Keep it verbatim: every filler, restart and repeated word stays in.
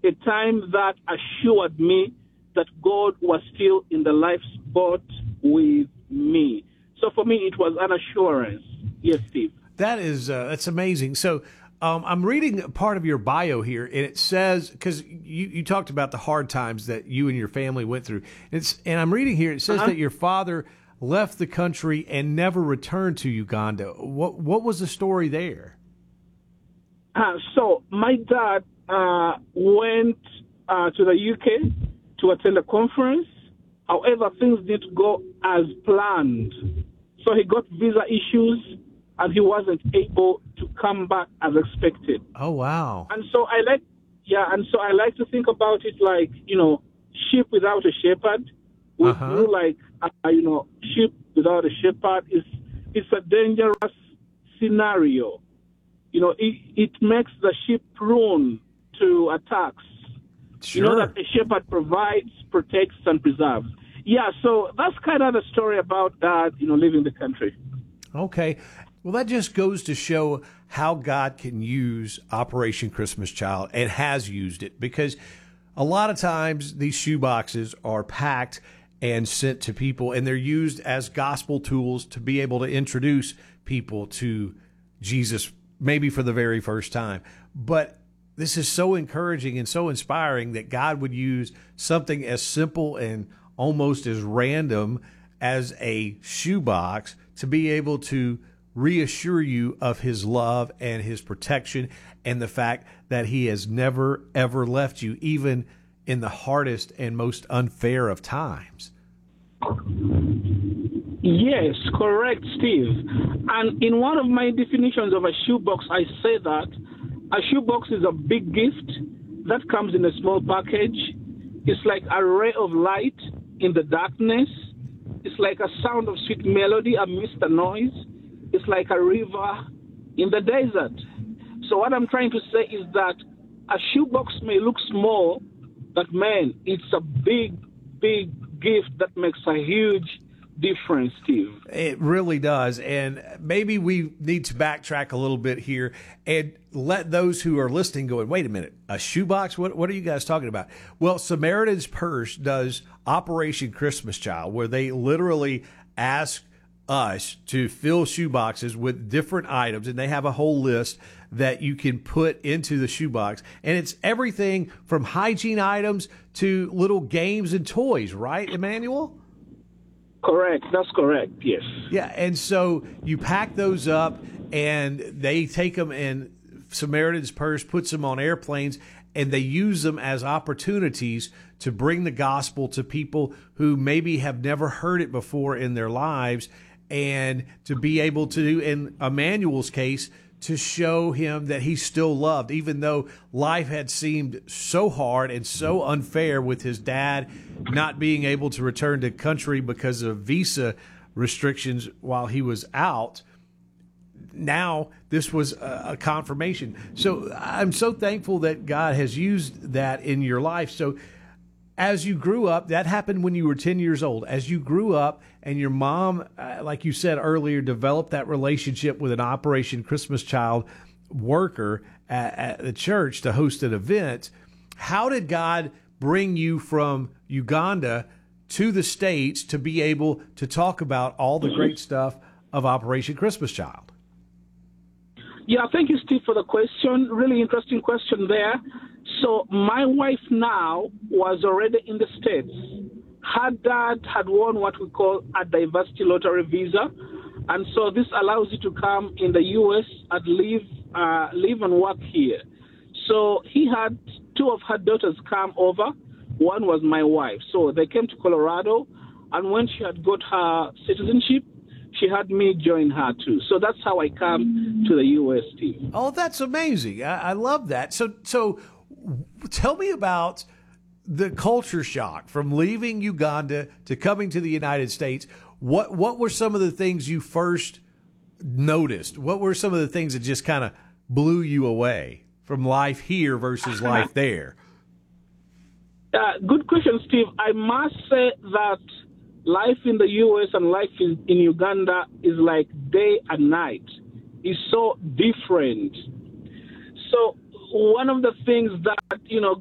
a time that assured me that God was still in the lifeboat with me. So for me, it was an assurance. Yes, Steve. That is, uh, that's amazing. So um, I'm reading part of your bio here, and it says, because you, you talked about the hard times that you and your family went through. It's, and I'm reading here, it says Uh-huh. that your father left the country and never returned to Uganda. What what was the story there? Uh, so my dad uh, went uh, to the U K to attend a conference. However, things didn't go as planned. So he got visa issues, and he wasn't able to come back as expected. Oh, wow. And so I like, yeah, and so I like to think about it like, you know, sheep without a shepherd. We Uh-huh. feel like, uh, you know, sheep without a shepherd is it's a dangerous scenario. You know, it, it makes the sheep prone to attacks. Sure. You know that a shepherd provides, protects, and preserves. Yeah, so that's kind of the story about that, you know, leaving the country. Okay. Well, that just goes to show how God can use Operation Christmas Child and has used it, because a lot of times these shoe boxes are packed and sent to people, and they're used as gospel tools to be able to introduce people to Jesus, maybe for the very first time. But this is so encouraging and so inspiring that God would use something as simple and almost as random as a shoebox to be able to reassure you of his love and his protection and the fact that he has never, ever left you, even in the hardest and most unfair of times. Yes, correct, Steve. And in one of my definitions of a shoebox, I say that a shoebox is a big gift that comes in a small package. It's like a ray of light in the darkness. It's like a sound of sweet melody amidst the noise. It's like a river in the desert. So what I'm trying to say is that a shoebox may look small, but man, it's a big, big gift that makes a huge difference, Steve. It really does. And maybe we need to backtrack a little bit here and let those who are listening go, wait a minute, a shoebox? What, what are you guys talking about? Well, Samaritan's Purse does Operation Christmas Child, where they literally ask us to fill shoeboxes with different items, and they have a whole list that you can put into the shoebox. And it's everything from hygiene items to little games and toys, right, Emmanuel? Correct. That's correct. Yes. Yeah. And so you pack those up, and they take them, and Samaritan's Purse puts them on airplanes, and they use them as opportunities to bring the gospel to people who maybe have never heard it before in their lives, and to be able to, in Emmanuel's case, to show him that he's still loved, even though life had seemed so hard and so unfair with his dad not being able to return to country because of visa restrictions while he was out. Now this was a, a confirmation. So I'm so thankful that God has used that in your life. So as you grew up, that happened when you were ten years old. As you grew up and your mom, uh, like you said earlier, developed that relationship with an Operation Christmas Child worker at, at the church to host an event, how did God bring you from Uganda to the States to be able to talk about all the great stuff of Operation Christmas Child? Yeah, thank you, Steve, for the question. Really interesting question there. So my wife now was already in the States. Her dad had won what we call a diversity lottery visa. And so this allows you to come in the U S and live, uh, live and work here. So he had two of her daughters come over. One was my wife. So they came to Colorado. And when she had got her citizenship, she had me join her too. So that's how I come to the U S, Steve. Oh, that's amazing. I, I love that. So, so tell me about the culture shock from leaving Uganda to coming to the United States. What what were some of the things you first noticed? What were some of the things that just kind of blew you away from life here versus life there? Uh, good question, Steve. I must say that life in the U S and life in, in Uganda is like day and night. It's so different. So one of the things that, you know,